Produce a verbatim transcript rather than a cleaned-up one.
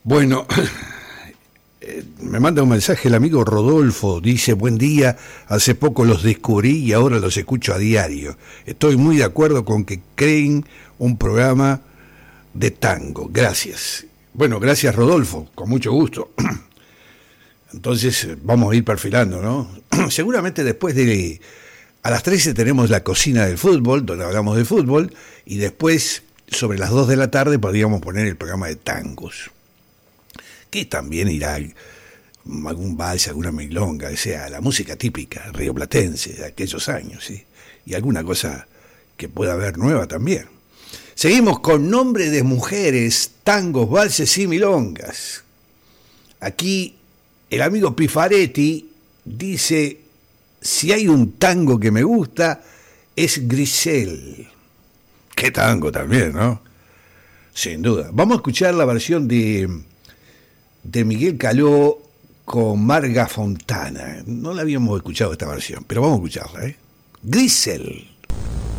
Bueno, eh, me manda un mensaje el amigo Rodolfo, dice, buen día, hace poco los descubrí y ahora los escucho a diario. Estoy muy de acuerdo con que creen un programa de tango. Gracias. Bueno, gracias Rodolfo, con mucho gusto. Entonces vamos a ir perfilando, ¿no? Seguramente después de... A las trece tenemos la cocina del fútbol, donde hablamos de fútbol, y después, sobre las dos de la tarde, podríamos poner el programa de tangos, que también irá algún vals, alguna milonga, o sea, la música típica rioplatense de aquellos años, ¿sí? Y alguna cosa que pueda haber nueva también. Seguimos con nombre de mujeres, tangos, valses y milongas. Aquí el amigo Pifaretti dice, si hay un tango que me gusta, es Grisel. Qué tango también, ¿no? Sin duda. Vamos a escuchar la versión de, de Miguel Caló con Marga Fontana. No la habíamos escuchado esta versión, pero vamos a escucharla, ¿eh? Grisel.